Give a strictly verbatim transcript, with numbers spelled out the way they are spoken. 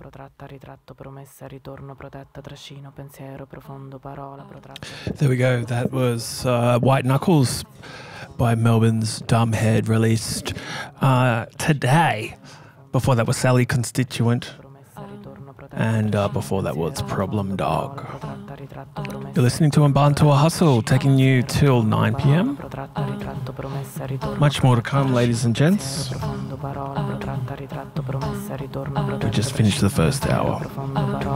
There we go. That was uh, White Knuckles by Melbourne's Dumbhead, released uh, today. Before that was Sally Constituent. And uh, before that was Problem Dog. You're listening to Mbantua Hustle, taking you till nine p.m. Much more to come, ladies and gents. We just finished the first hour.